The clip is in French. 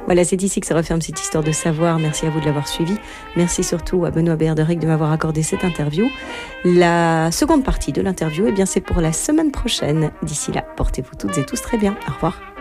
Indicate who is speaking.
Speaker 1: Voilà, c'est ici que ça referme cette histoire de savoir. Merci à vous de l'avoir suivi. Merci surtout à Benoît Béarderic de m'avoir accordé cette interview. La seconde partie de l'interview, eh bien, c'est pour la semaine prochaine. D'ici là, portez-vous toutes et tous très bien. Au revoir.